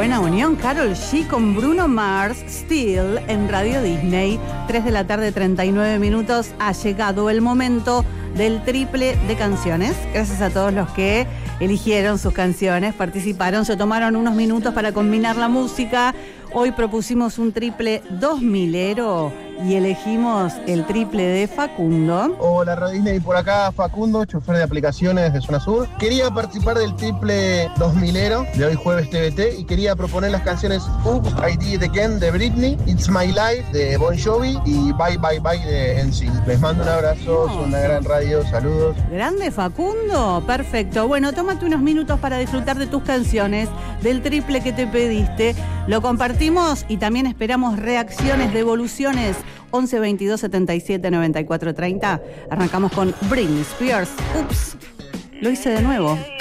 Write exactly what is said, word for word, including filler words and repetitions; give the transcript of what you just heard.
buena unión. Karol G con Bruno Mars, Still, en Radio Disney. tres de la tarde, treinta y nueve minutos. Ha llegado el momento del triple de canciones. Gracias a todos los que eligieron sus canciones, participaron, se tomaron unos minutos para combinar la música. Hoy propusimos un triple dos milero y elegimos el triple de Facundo. Hola, Radio Disney, por acá Facundo, chofer de aplicaciones de Zona Sur. Quería participar del triple dos milero de hoy jueves T V T y quería proponer las canciones Oops, I Did It Again de Britney, It's My Life de Bon Jovi y Bye Bye Bye de N Sync. Les mando un abrazo, son una gran radio, saludos. Grande Facundo, perfecto. Bueno, tómate unos minutos para disfrutar de tus canciones, del triple que te pediste. Lo compartimos y también esperamos reacciones, devoluciones. once veintidós setenta y siete noventa y cuatro treinta. Arrancamos con Britney Spears. Ups, lo hice de nuevo.